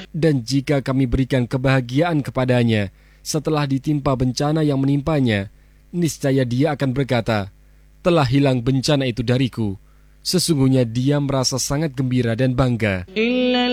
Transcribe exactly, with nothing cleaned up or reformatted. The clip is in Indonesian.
Dan jika kami berikan kebahagiaan kepadanya setelah ditimpa bencana yang menimpanya, niscaya dia akan berkata, telah hilang bencana itu dariku. Sesungguhnya dia merasa sangat gembira dan bangga.